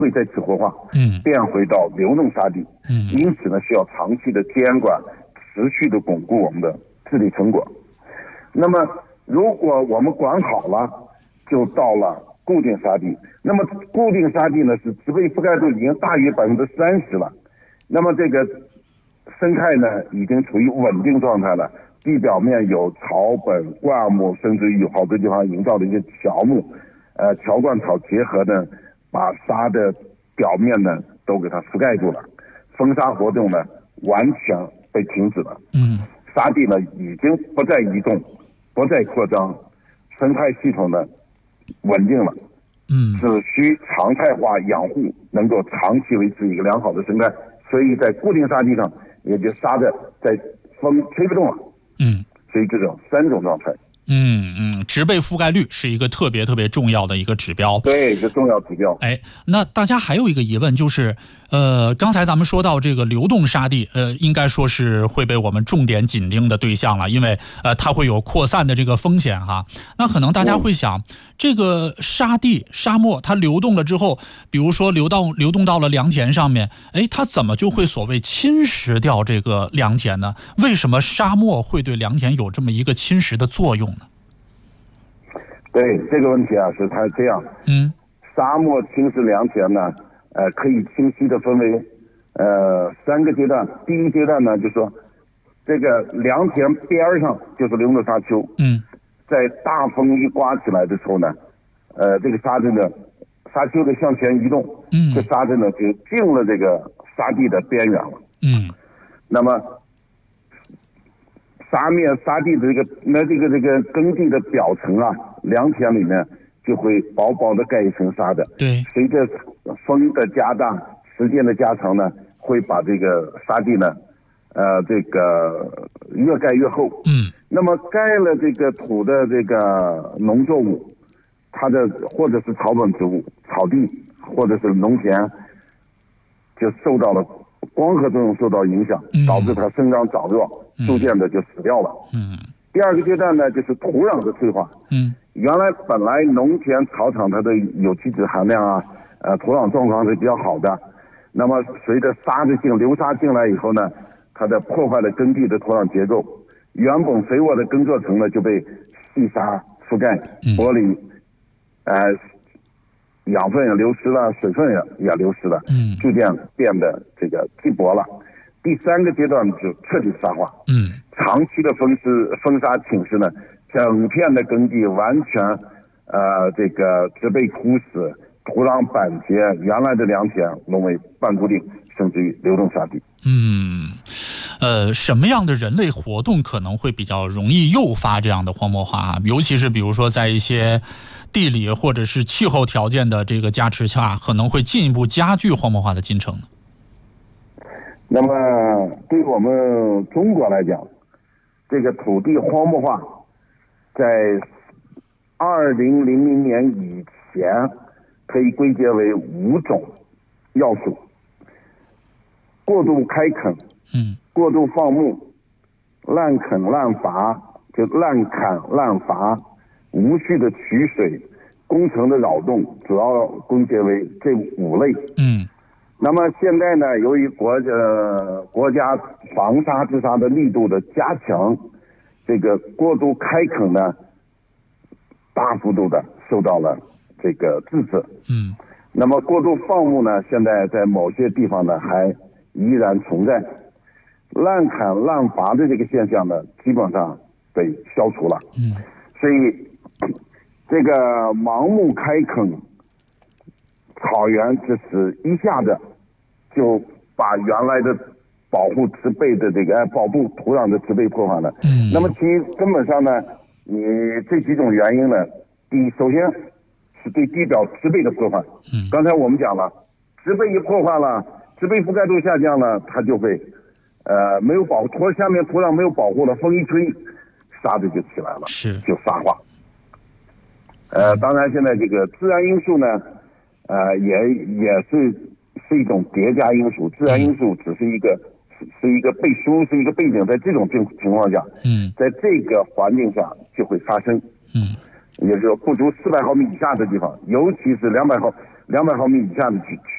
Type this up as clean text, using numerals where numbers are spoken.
会再次活化，变回到流动沙地，因此呢，需要长期的监管，持续的巩固我们的治理成果。那么，如果我们管好了，就到了固定沙地。那么，固定沙地呢是植被覆盖度已经大于30%了，那么这个生态呢已经处于稳定状态了，地表面有草本、灌木，甚至于有好多地方营造的一些乔木，乔灌草结合呢，把沙的表面呢都给它覆盖住了，封沙活动呢完全被停止了。沙地呢已经不再移动，不再扩张，生态系统呢稳定了。只需常态化养护，能够长期维持一个良好的生态。所以在固定沙地上，也就沙的在风吹不动了。所以这种3种状态。 植被覆盖率是一个特别重要的一个指标。 对，是重要指标。 那大家还有一个疑问就是，刚才咱们说到这个流动沙地，应该说是会被我们重点紧盯的对象了，因为它会有扩散的这个风险哈。那可能大家会想，这个沙地、沙漠它流动了之后，比如说流动到了良田上面，它怎么就会所谓侵蚀掉这个良田呢？为什么沙漠会对良田有这么一个侵蚀的作用呢？ 对这个问题啊，是它这样。沙漠侵蚀良田呢，可以清晰的分为3个阶段。第一阶段呢，就是说这个良田边上就是流动沙丘。在大风一刮起来的时候呢，这个沙子呢，沙丘的向前移动，这沙子呢就进了这个沙地的边缘了。那么沙地的这个耕地的表层啊，良田里面就会薄薄的盖一层沙的。 对， 随着风的加大，时间的加长呢，会把这个沙地呢，这个越盖越厚。那么盖了这个土的这个农作物，它的或者是草本植物、草地或者是农田，就受到了光合作用受到影响，导致它生长长弱，逐渐的就死掉了。第二个阶段呢，就是土壤的退化。原来本来农田草场它的有机质含量啊，土壤状况是比较好的。那么随着流沙进来以后呢，它的破坏了耕地的土壤结构，原本肥沃的耕作层呢就被细沙覆盖，剥离，养分也流失了，水分也流失了，逐渐变得这个稀薄了。第3个阶段就彻底沙化。长期的风沙侵蚀呢，整片的耕地完全这个植被枯死，土壤板结，原来的良田沦为半固定甚至于流动沙地。 什么样的人类活动可能会比较容易诱发这样的荒漠化啊？尤其是比如说在一些地理或者是气候条件的这个加持下，可能会进一步加剧荒漠化的进程呢？ 那么对我们中国来讲，这个土地荒漠化在2000年以前可以归结为5种要素：过度开垦、过度放牧、滥垦滥伐，无序的取水、工程的扰动，主要归结为这5类。那么现在呢，由于国家防沙治沙的力度的加强，这个过度开垦呢，大幅度的受到了这个制止。那么过度放牧呢，现在在某些地方呢还依然存在。滥垦滥伐的这个现象呢，基本上被消除了。所以这个盲目开垦草原，就是一下子就把原来的保护植被的这个保护土壤的植被破坏了。那么其根本上呢，你这几种原因呢，首先是对地表植被的破坏。刚才我们讲了，植被一破坏了，植被覆盖度下降了，它就会没有保护，下面土壤没有保护了，风一吹，沙子就起来了，就沙化。当然现在这个自然因素呢，也是一种叠加因素，自然因素只是一个背书，是一个背景，在这种情况下，在这个环境下就会发生。也就是说，不足400毫米以下的地方，尤其是200毫米以下的